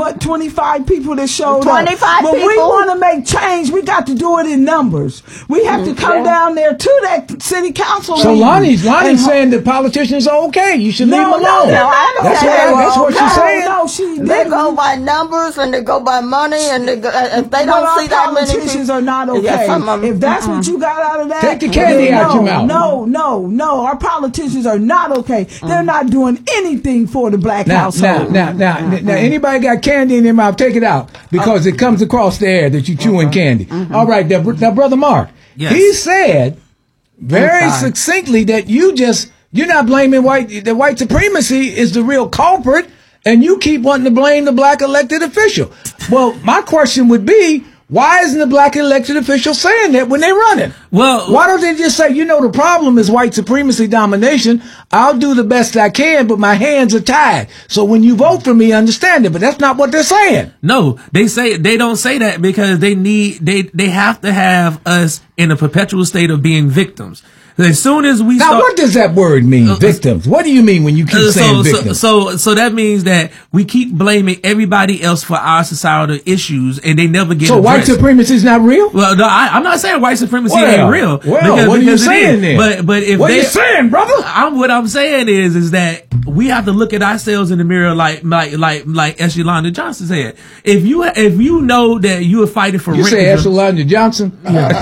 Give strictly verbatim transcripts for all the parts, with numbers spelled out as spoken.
what, twenty-five people that showed twenty-five up. When people? we want to make change, we got to do it in numbers. We have to come yeah. down there to that city council So meeting. Lonnie's Lonnie's And- saying that politicians are okay. You should No, leave them no, alone. no, I don't that's say what, they were that's what okay. she's saying. No, she They didn't. go by numbers and they go by money and they go, uh, if they But don't our see that many politicians people, are not okay. Yeah, some of them- if that's what you got out of that, Take the candy then out your no, mouth. No, no, no. Our politicians are not okay. They're not doing anything for the black Now, household. now, now, now, now, anybody got candy in their mouth, take it out because it comes across the air that you're chewing candy. All right, now, now, Brother Mark, Yes. he said very sorry. succinctly that you just, you're not blaming white, the white supremacy is the real culprit, and you keep wanting to blame the black elected official. Well, my question would be, why isn't the black elected official saying that when they're running? Well, Why don't they just say, you know, the problem is white supremacy domination. I'll do the best I can, but my hands are tied. So when you vote for me, understand it. But that's not what they're saying. No, they say they don't say that because they need they they have to have us in a perpetual state of being victims. As soon as we Now, start, what does that word mean, Uh, victims? What do you mean when you keep Uh, saying so, so, victims? so, so that means that we keep blaming everybody else for our societal issues, and they never get So white addressed. supremacy is not real? Well, no, I, I'm not saying white supremacy Well, ain't real. well, what are you it saying is. then? But, but if What are they, you saying, brother? I'm what I'm saying is, is that we have to look at ourselves in the mirror, like, like, like, like Eshalonda Johnson said. If you, if you know that you are fighting for You rent say control- Eshalonda Johnson?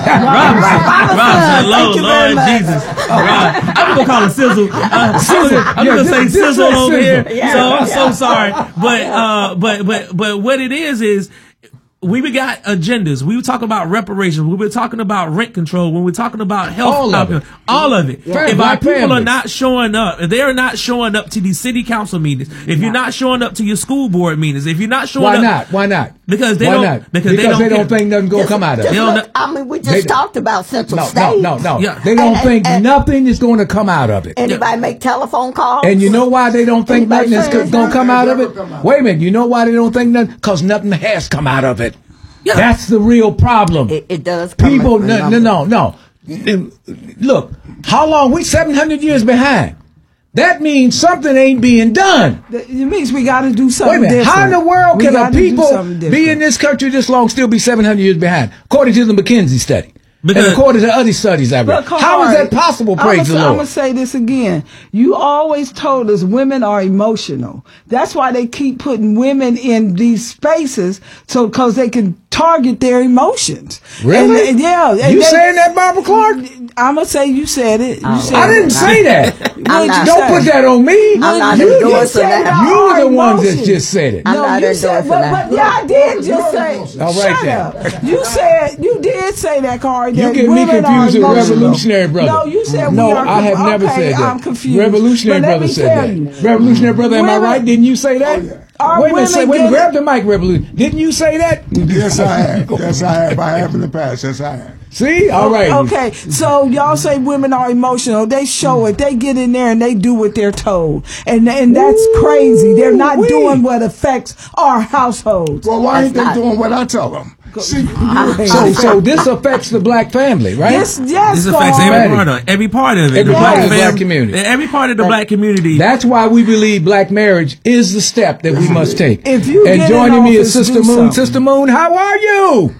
Robinson, Robinson, Lord, Thank you very Lord much. Jesus. Rob, I'm gonna call her Sizzle. Uh, Sizzle. I'm Yeah, gonna say this- this Sizzle is over Sizzle. here. Yeah. So I'm so sorry, but uh, but but but what it is is. We got agendas. We were talking about reparations. We were talking about rent control. When we're talking about health, All of it. all of it. Yeah. If our Black people are families. not showing up, if they are not showing up to these city council meetings, if you're not showing up to your school board meetings, if you're not showing Why up, not? Why not? Because they Why don't. not? Because, Because they don't. care. think nothing's going to come out of Just it. don't look, know- I mean, we just They- talked about Central No, no, State. no, no. Yeah. They don't And- think and- nothing is going to come out of it. Anybody make telephone calls? And you know why they don't think Anybody nothing is say going to come out of it? Never come out. Wait a minute. You know why they don't think nothing? Because nothing has come out of it. Yeah. That's the real problem. It, it does. Come People, up, no, no, remember. no, no. Look, how long? We seven hundred years behind. That means something ain't being done. It means we got to do Wait a something minute. different. How in the world We can a gotta do people something be different. in this country this long still be seven hundred years behind? According to the McKinsey study. Because- and according to other studies I've read. Look, How is Kahari, that possible, praise I'm the gonna, Lord? I'm going to say this again. You always told us women are emotional. That's why they keep putting women in these spaces, so because they can target their emotions. Really? And, and yeah. and You they- saying that, Barbara Clark? I'm going to say you said it. You said I it. didn't say that. What did I'm you not- Don't say? put that on me. I'm not you endorsing just, that. said you were the our ones that emotions. just said it. I'm no, not you said, endorsing but, that. but yeah, I did just say. All right shut then. up. You said you did say that, Kari. You that get me women confused are with emotional. Revolutionary Brother. No, you said No, we are. I have conf- never okay, said that. I'm confused. Revolutionary But let Brother me said tell that. you, Revolutionary Brother, am I women- right? Didn't you say that? Oh, yeah. Are Wait a minute, say, women wait, getting- grab the mic, Revolution. Didn't you say that? Yes, I have. Yes, I have. I have in the past. Yes, I have. See? All right. Okay, so y'all say women are emotional. They show it. They get in there and they do what they're told, and and that's crazy. They're not Ooh-wee. doing what affects our households. Well, why ain't they That's not- doing what I tell them? See, So, so this affects the black family, right? Yes, yes, This affects Kahari. every part of it. Every part of it. Every the part black of the black fam- community. Every part of the black community. That's why we believe black marriage is the step that we must take. If you and get in joining me is office, Sister do Moon. something. Sister Moon, how are you?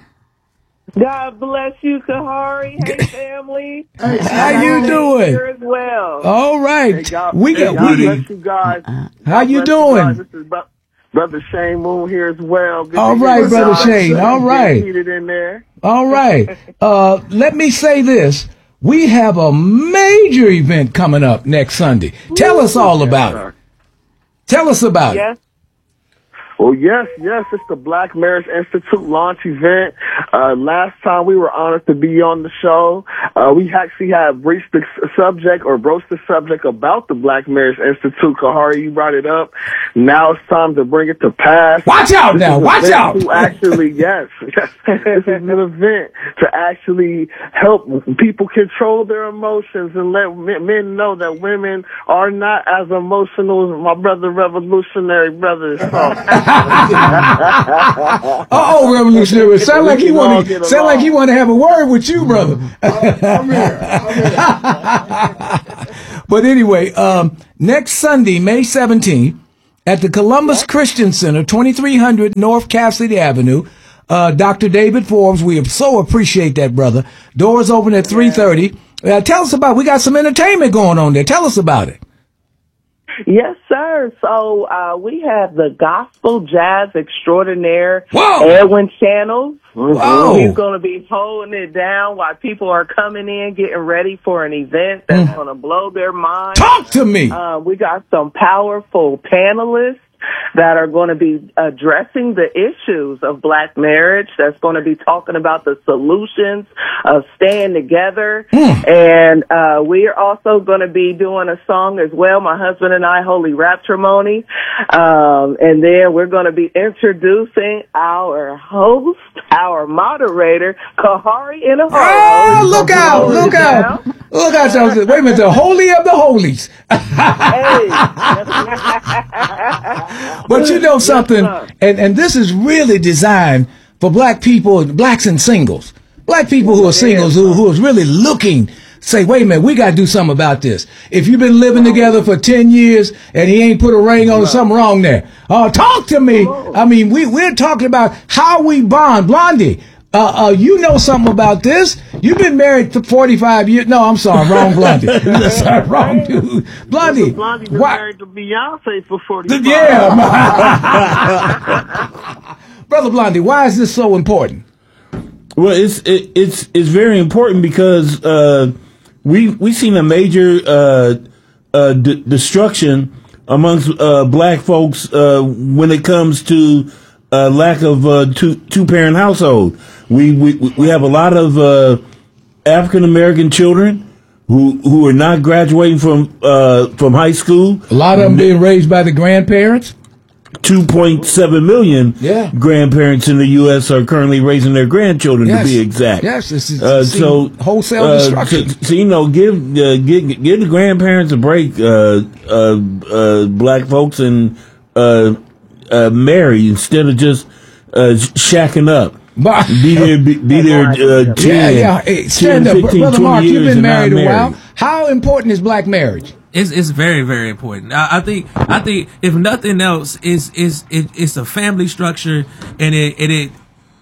God bless you, Kahari. Hey, family. How you doing? Here as well. All right. Hey, God, we hey, got. God We, bless you guys. how you God bless you doing? guys. This is Bro- Brother Shane Moon here as well. Good All to hear right, you Brother guys. Shane. All Get right. heated in there. All right. Uh, let me say this. We have a major event coming up next Sunday. Tell us all about it. sir. Tell us about Yes. it. Well, yes, yes, it's the Black Marriage Institute launch event. Uh, last time we were honored to be on the show. Uh, we actually have breached the s- subject or broached the subject about the Black Marriage Institute. Kahari, you brought it up. Now it's time to bring it to pass. Watch out This now. is an Watch event out. To actually, yes, yes, this is an event to actually help people control their emotions and let men men know that women are not as emotional as my brother, revolutionary brothers. Uh oh, revolutionary. Sound like he We can all want to. get Sound like along. he want to have a word with you, brother. I'm here. I'm here. But anyway, um, next Sunday, May seventeenth, at the Columbus Christian Center, twenty-three hundred North Cassidy Avenue. Uh, Doctor David Forbes, we so appreciate that, brother. Doors open at three thirty. Uh, tell us about, we got some entertainment going on there. Tell us about it. Yes, sir. So uh, we have the gospel jazz extraordinaire, Whoa! Edwin Channels. Whoa! He's going to be holding it down while people are coming in, getting ready for an event that's mm. going to blow their mind. Talk to me. Uh, we got some powerful panelists that are going to be addressing the issues of black marriage, that's going to be talking about the solutions of staying together. Mm. And uh, we are also going to be doing a song as well, my husband and I, Holy Raptrimony. Um, and then we're going to be introducing our host, our moderator, Kahari in a Oh, look out, look out. Look out, y'all. Wait a minute, the Holy of the Holies. Hey. But you know something, and, and this is really designed for black people, blacks and singles. Black people who are singles, who, who is really looking, say, wait a minute, we got to do something about this. If you've been living together for ten years and he ain't put a ring on, something wrong there. Oh, uh, talk to me. I mean, we, we're talking about how we bond. Blondie, uh, uh, you know something about this. You've been married for forty-five years. No, I'm sorry, wrong Blondie. Sorry, wrong dude. Blondie. Blondie been why? married to Beyonce for forty-five. Yeah. Brother Blondie, why is this so important? Well, it's it, it's it's very important because uh, we we've seen a major uh, uh, d- destruction amongst uh, black folks uh, when it comes to uh, lack of uh, two two parent household. We we we have a lot of uh, African American children who who are not graduating from uh, from high school. A lot of them being raised by the grandparents. two point seven million yeah. grandparents in the U S are currently raising their grandchildren, yes. to be exact. Yes, this is uh, so wholesale uh, destruction. So, so you know, give uh, give give the grandparents a break. Uh, uh, uh, black folks and uh, uh, marry instead of just uh, shacking up. Be there, be, be there. Uh, ten, yeah, yeah. Hey, stand ten, up, fifteen, brother Mark. You've been married a while. Married. How important is black marriage? It's it's very very important. I, I think I think if nothing else, is is it, it's a family structure, and it and it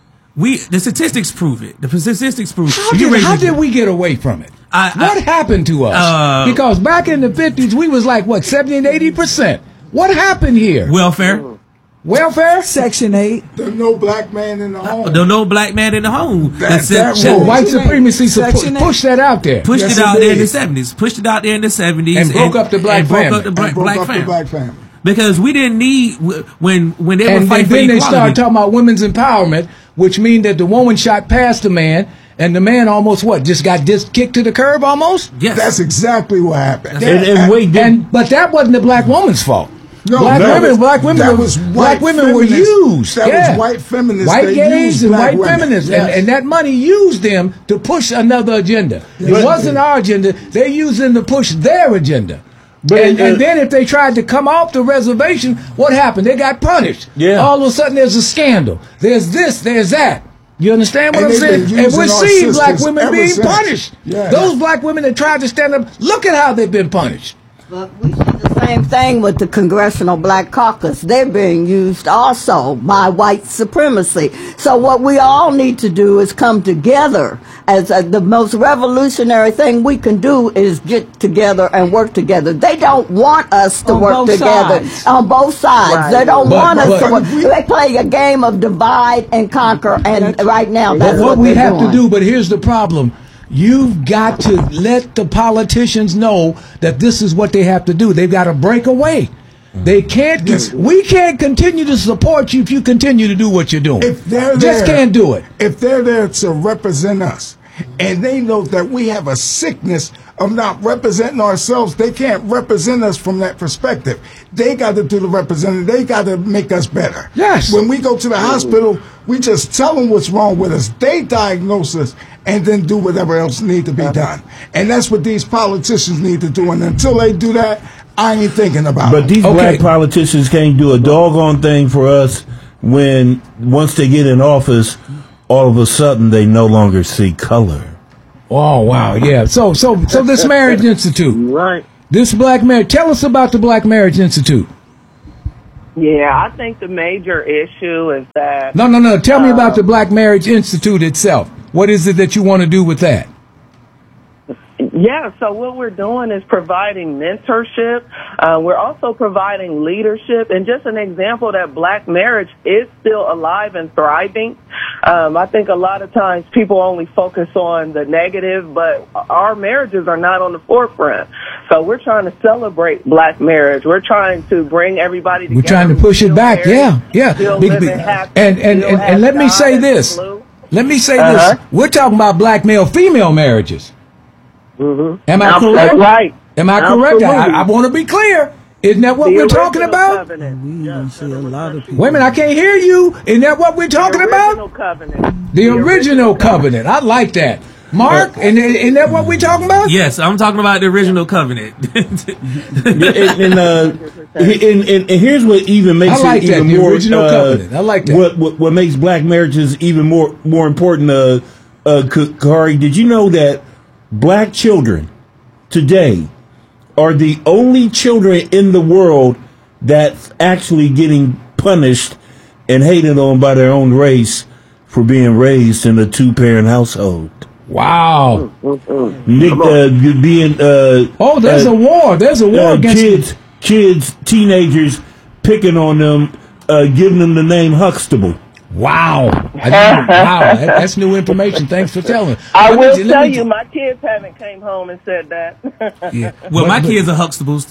we the statistics prove it. The statistics prove. How, did, how did we get away from it? I, what I, happened to us? Uh, because back in the fifties, we was like what seventy and eighty percent. What happened here? Welfare. Welfare? Section eight. There's no black man in the home. There's no black man in the home. That, That's that so rule. white supremacy Section pu- pushed that out there. Pushed Yes, it out it there in did. the seventies. Pushed it out there in the seventies. And broke up the black and broke family. up the bra- And broke black up family. the black family. Because we didn't need, when when they were And, fighting and for then they equality. started talking about women's empowerment, which means that the woman shot past the man, and the man almost what? Just got dis- kicked to the curb almost? Yes. That's exactly what happened. And, and wait, did, And but that wasn't the black woman's fault. No, black that women, was- black women, that were, was black white women were feminists. used. That yeah. was white feminists. White They gays used and black white women. feminists, Yes. and, and that money used them to push another agenda. It Yes. wasn't our agenda; they used them to push their agenda. But and, uh, and then if they tried to come off the reservation, what happened? They got punished. Yeah. All of a sudden, there's a scandal. There's this. There's that. You understand what And I'm they've saying? been And using we're our seeing black sisters women ever being since. punished. Yeah. Those black women that tried to stand up, look at how they've been punished. But we see the same thing with the Congressional Black Caucus. They're being used also by white supremacy. So what we all need to do is come together. As uh, the most revolutionary thing we can do is get together and work together. They don't want us to On work both together sides. on both sides. Right. They don't But- want us but- to work. They play a game of divide and conquer, and right now that's But what what we they're have doing. to do, but here's the problem. You've got to let the politicians know that this is what they have to do. They've got to break away. They can't. Yes. We can't continue to support you if you continue to do what you're doing. If they're Just there, can't do it. If they're there to represent us, and they know that we have a sickness of not representing ourselves, they can't represent us from that perspective. They got to do the representing. They got to make us better. Yes. When we go to the hospital, we just tell them what's wrong with us. They diagnose us and then do whatever else need to be done. And that's what these politicians need to do. And until they do that, I ain't thinking about But it. these Okay. black politicians can't do a doggone thing for us when once they get in office, all of a sudden they no longer see color. Oh wow, yeah. So so so this Marriage Institute, Right. this Black Marriage. Tell us about the Black Marriage Institute. Yeah, I think the major issue is that. No, no, no. Tell me uh, about the Black Marriage Institute itself. What is it that you want to do with that? Yeah, so what we're doing is providing mentorship. Uh, we're also providing leadership, and just an example that black marriage is still alive and thriving. Um, I think a lot of times people only focus on the negative, but our marriages are not on the forefront. So we're trying to celebrate black marriage. We're trying to bring everybody together. We're trying to push it back. Married, yeah, yeah. still Be- living be- happy, and and, still and, and let me have say God this. and blue. Let me say Uh-huh. this. We're talking about black male-female marriages. Mm-hmm. Am I That's correct? right. Am I correct? I, Absolutely. I want to be clear. Isn't that what The we're talking original about? covenant. We don't see a lot of people. Wait a minute, I can't hear you. Isn't that what we're talking the original about? covenant. The original covenant. I like that. Mark, and isn't that what we're talking about? Yes, I'm talking about the original covenant. and, and, uh, and, and, and here's what even makes I like it that, even the more. original uh, covenant. I like that. What, what what makes black marriages even more more important? Uh, uh, K- Kari, did you know that black children today are the only children in the world that's actually getting punished and hated on by their own race for being raised in a two-parent household? Wow. Nick, uh, being uh, Oh, there's uh, a war. There's a war uh, against kids, kids, teenagers picking on them, uh, giving them the name Huxtable. Wow. I didn't- wow. That, that's new information. Thanks for telling. I Let me will t- let tell me you, t- my kids haven't came home and said that. Yeah. well, But- my but- kids are Huxtables.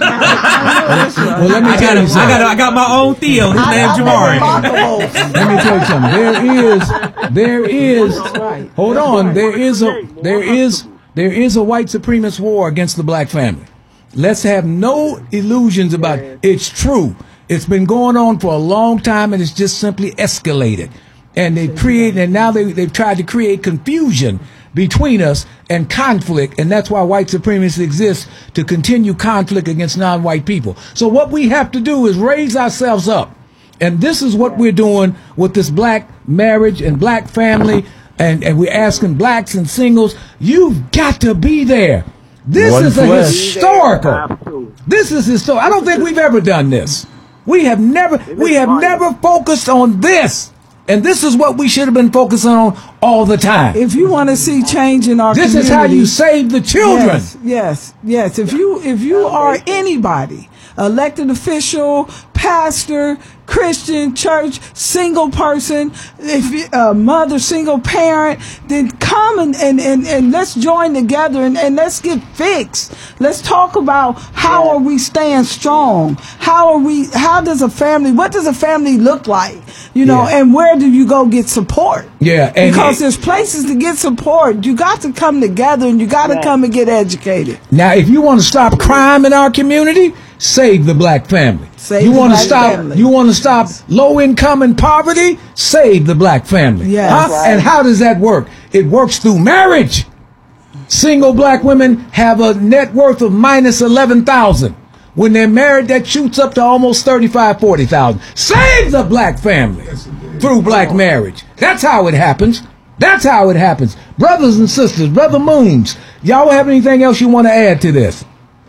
Well, let me I tell got, you I something. got, I got my own Theo. His name's Jamari. Let me tell you something. There is, there is, hold on. There is a, there is, there is a white supremacist war against the black family. Let's have no illusions about it. It's true. It's been going on for a long time, and it's just simply escalated. And they create, and now they, they've tried to create confusion between us and conflict, and that's why white supremacy exists, to continue conflict against non-white people. So what we have to do is raise ourselves up. And this is what we're doing with this black marriage and black family, and, and we're asking blacks and singles, you've got to be there. This One is a flesh. historical. Absolutely. This is historical. I don't think we've ever done this. We have never, we have never focused on this. And this is what we should have been focusing on all the time. If you want to see change in our This community, is how you save the children. Yes, yes, yes. If you if you are anybody, elected official, pastor, Christian, church, single person, if you, a mother, single parent, then come and, and, and, and let's join together and, and let's get fixed. Let's talk about how are we staying strong? How are we, how does a family, what does a family look like? You know, Yeah. and where do you go get support? Yeah, and Because it- there's places to get support. You got to come together and you got to come and get educated. Now, if you want to stop crime in our community, save the black family. Save you the want to black stop? family. You want to stop low income and poverty? Save the black family. Yes. Huh? Right. And how does that work? It works through marriage. Single black women have a net worth of minus eleven thousand. When they're married, that shoots up to almost thirty-five, forty thousand. Save the black family through black marriage. That's how it happens. That's how it happens. Brothers and sisters, Brother Moons, y'all have anything else you want to add to this?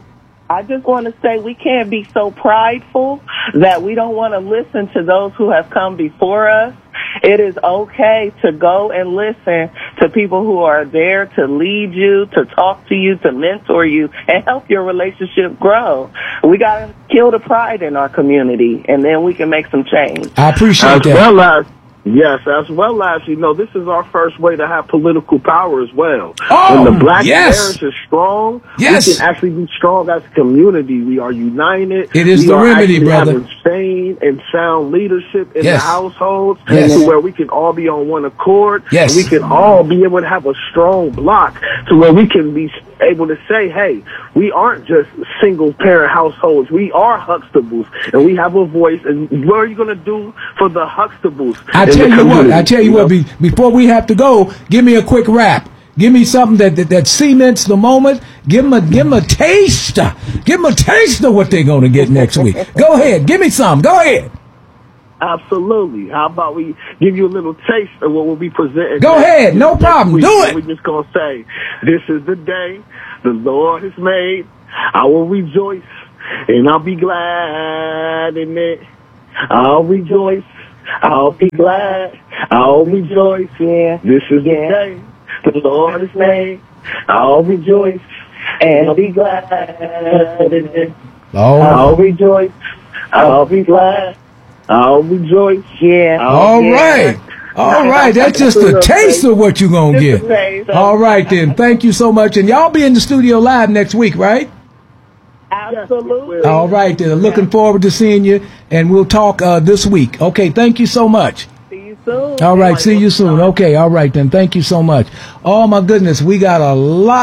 I just want to say we can't be so prideful that we don't want to listen to those who have come before us. It is okay to go and listen to people who are there to lead you, to talk to you, to mentor you, and help your relationship grow. We got to kill the pride in our community, and then we can make some change. I appreciate As that. well as, yes, as well as, you know, this is our first way to have political power as well. Oh, when the black yes. marriage is strong, Yes. we can actually be strong as a community. We are united. It is we the are remedy, actually brother. having sane and sound leadership in Yes. the households Yes. to where we can all be on one accord. Yes. And we can all be able to have a strong block to where we can be able to say, hey, we aren't just single parent households. We are Huxtables, and we have a voice. And what are you going to do for the Huxtables? I in tell the you what, community, I tell you know? what, be, before we have to go, give me a quick rap. Give me something that, that, that cements the moment. Give them a, give them a taste. Give them a taste of what they're going to get next week. Go ahead. Give me some. Go ahead. Absolutely. How about we give you a little taste of what will be presented? Go next- ahead. No next problem. week? Do it. We're just going to say, this is the day the Lord has made. I will rejoice and I'll be glad in it. I'll rejoice. I'll be glad. I'll rejoice. Yeah. This is the day the Lord has made. I'll rejoice and I'll be glad in it. Oh. I'll rejoice. I'll be glad. I'll rejoice. Yeah. All yeah. right. All right. That's just a taste of what you're going to Just a get. taste. All right, then. Thank you so much. And y'all be in the studio live next week, right? Absolutely. All right, then. Looking forward to seeing you, and we'll talk uh, this week. Okay. Thank you so much. See you soon. All right. See you soon. Okay. All right, then. Thank you so much. Oh, my goodness. We got a lot.